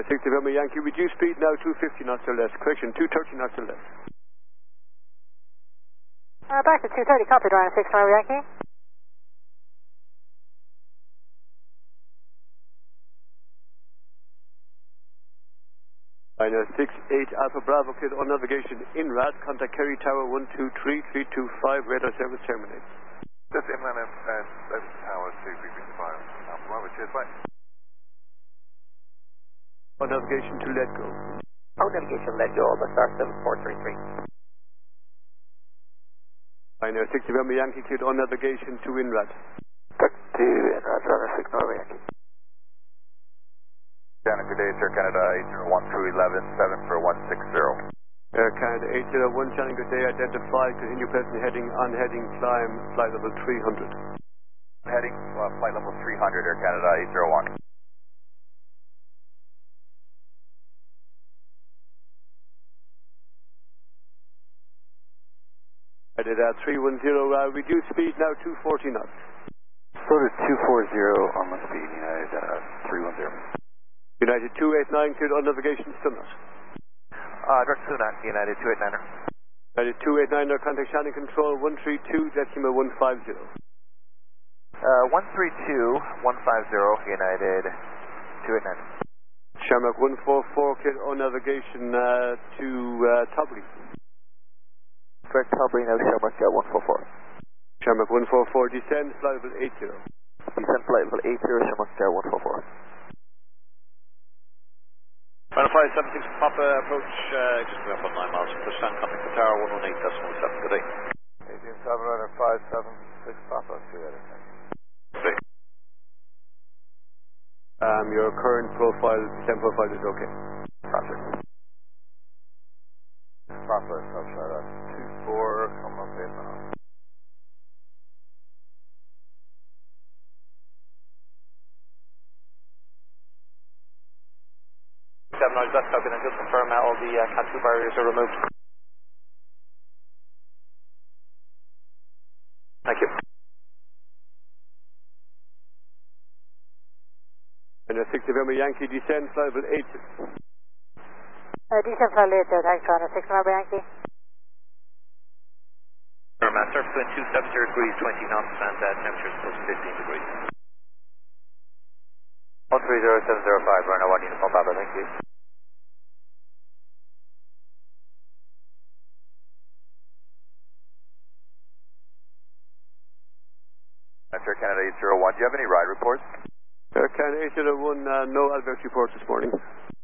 6 November Yankee, reduce speed now 250 knots or less. Correction, 230 knots or less. Back to 230, copied, Rhino 6 November Yankee. Rhino 68 Alpha Bravo, cleared on navigation INRAD, contact Kerry Tower 123, 325, radar service terminates. This inland Tower 2325, Alpha Bravo, cheers, bye. On navigation to let go. On navigation, let go, Alpha Star 7433. Rhino 6 November Yankee, cleared on navigation to INRAD. Back to INRAD, Rhino 6 November Yankee. Canada, good day, Sir Canada, 801 through 11, 7 for 160. Air Canada 801, channel good day, identified, continue present heading, on heading, climb, flight level 300. Heading, flight level 300, Air Canada, 801. I did 310, reduce speed now 240 knots. Go to 240 on the speed, United 310. United 289, cleared on navigation still not. Direct Sunak, United 289er. United 289, contact Shannon Control 132, decimal 150. 132, 150, United 289. Shamrock 144, cleared on navigation to Tobry. Direct Tobry, now Shamrock 144. Shamrock 144, descend, flight level 80. Descend flight level 80, Shamrock 144. Final 576 Papa approach, just about 9 miles from touchdown, contact the tower 118.7, good day. 18 Rider 576 Papa, see you later. Your current profile, descent profile is okay. Roger. Papa, touch radar 24, come up 8 now. That's copy, and just confirm all the Cat 2 barriers are removed. Thank you. And 6 November Yankee, descend, flight level 80. Descend flight level 80, thanks, Rhino 6 November Yankee. Surface wind 270 degrees, 20 knots, and temperature is close to 15 degrees. 130705, Rhino 1 Uniform Papa, thank you. Air Canada 801, do you have any ride reports? Air Canada 801, no adverse reports this morning.